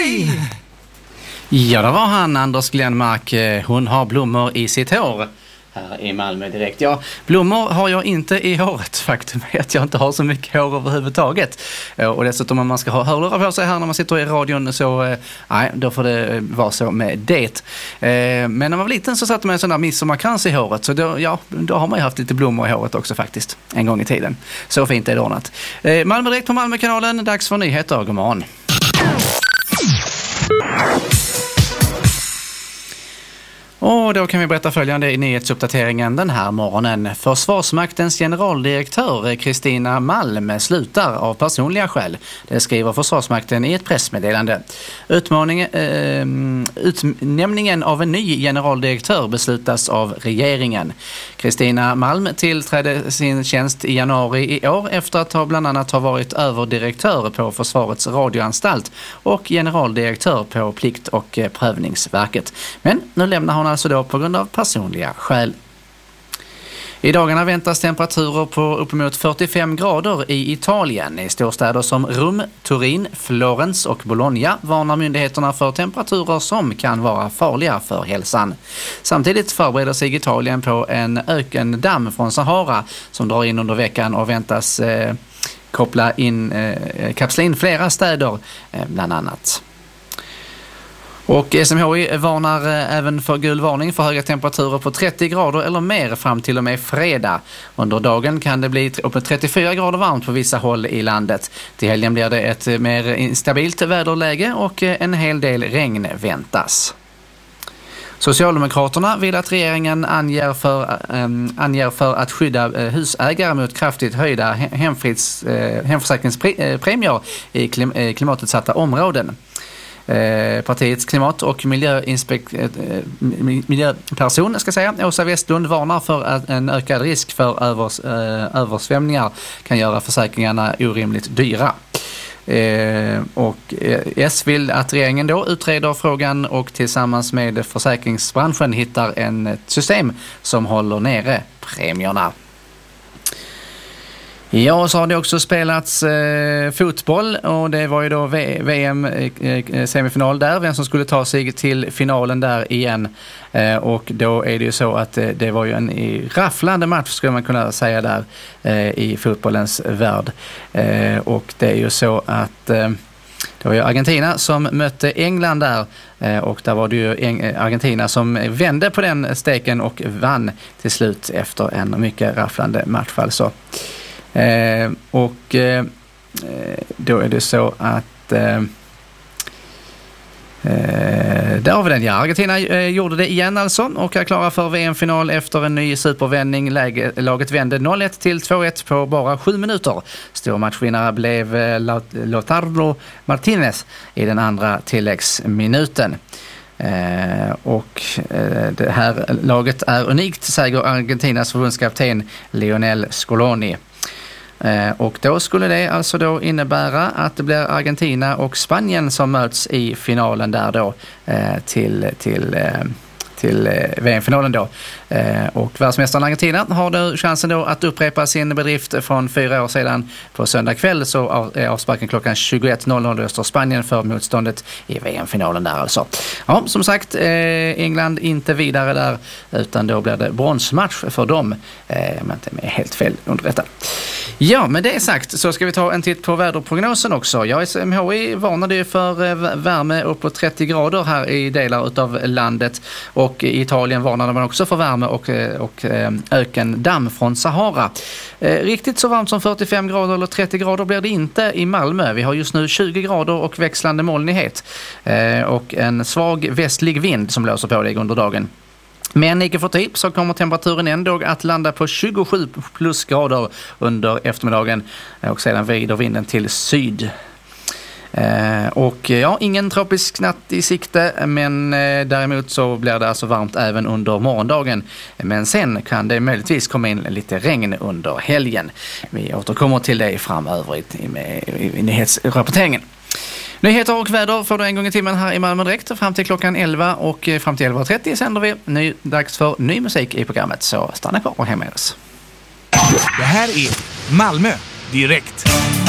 Hej! Ja, det var han, Anders Glenmark. Hon har blommor i sitt hår här i Malmö direkt. Ja, blommor har jag inte i håret. Faktum är att jag inte har så mycket hår överhuvudtaget. Och dessutom om man ska ha hörlurar på sig här när man sitter i radion så nej, då får det vara så med det. Men när man var liten så satte man en sån där midsommarkrans i håret. Så då har man ju haft lite blommor i håret också faktiskt. En gång i tiden. Så fint är det ordnat. Malmö direkt på Malmökanalen. Dags för nyheter. God morgon. Och då kan vi berätta följande i nyhetsuppdateringen den här morgonen. Försvarsmaktens generaldirektör Kristina Malm slutar av personliga skäl. Det skriver Försvarsmakten i ett pressmeddelande. Utnämningen av en ny generaldirektör beslutas av regeringen. Kristina Malm tillträdde sin tjänst i januari i år efter att bland annat ha varit överdirektör på Försvarets radioanstalt och generaldirektör på Plikt- och prövningsverket. Men nu lämnar hon alltså då på grund av personliga skäl. I dagarna väntas temperaturer på uppemot 45 grader i Italien. I storstäder som Rom, Turin, Florens och Bologna varnar myndigheterna för temperaturer som kan vara farliga för hälsan. Samtidigt förbereder sig Italien på en ökendamm från Sahara som drar in under veckan och väntas kapsla in flera städer bland annat. Och SMHI varnar även för gul varning för höga temperaturer på 30 grader eller mer fram till och med fredag. Under dagen kan det bli uppåt 34 grader varmt på vissa håll i landet. Till helgen blir det ett mer instabilt väderläge och en hel del regn väntas. Socialdemokraterna vill att regeringen anger för att skydda husägare mot kraftigt höjda hemförsäkringspremier i klimatutsatta områden. Partiets klimat- och miljöperson Åsa Westlund varnar för en ökad risk för översvämningar kan göra försäkringarna orimligt dyra. Och S vill att regeringen då utreder frågan och tillsammans med försäkringsbranschen hittar ett system som håller nere premierna. Ja, så har det också spelats fotboll och det var ju då VM-semifinal där, vem som skulle ta sig till finalen där igen. Och då är det ju så att det var ju en rafflande match skulle man kunna säga där i fotbollens värld. Och det är ju så att det var ju Argentina som mötte England där och där var det ju Argentina som vände på den steken och vann till slut efter en mycket rafflande match alltså. Då är det så att där har vi den. Ja, Argentina gjorde det igen alltså och är klara för VM-final efter en ny supervändning. Laget vände 0-1 till 2-1 på bara 7 minuter. Stor matchvinnare blev Lautaro Martinez i den andra tilläggsminuten. Det här laget är unikt, säger Argentinas förbundskapten Lionel Scaloni. Och då skulle det alltså då innebära att det blir Argentina och Spanien som möts i finalen där då till VM-finalen då. Och världsmästaren Argentina har då chansen då att upprepa sin bedrift från 4 år sedan. På söndag kväll så är avsparken klockan 21.00 öster Spanien för motståndet i VM-finalen där alltså. Ja, som sagt, England inte vidare där utan då blir det bronsmatch för dem. Men det är helt fel underrättad. Ja, med det sagt så ska vi ta en titt på väderprognosen också. SMHI varnade ju för värme upp på 30 grader här i delar utav landet och i Italien varnade man också för värme och ökendamm från Sahara. Riktigt så varmt som 45 grader eller 30 grader blir det inte i Malmö. Vi har just nu 20 grader och växlande molnighet och en svag västlig vind som blåser på dig under dagen. Men icke förty så kommer temperaturen ändå att landa på 27 plus grader under eftermiddagen och sedan vrider vinden till syd. Och ja, ingen tropisk natt i sikte, men däremot så blir det alltså varmt även under morgondagen. Men sen kan det möjligtvis komma in lite regn under helgen. Vi återkommer till det framöver i nyhetsrapporteringen. Nyheter och väder får du en gång i timmen här i Malmö direkt fram till klockan 11 och fram till 11.30 sänder vi dags för ny musik i programmet, så stanna kvar och hem med oss. Det här är Malmö direkt.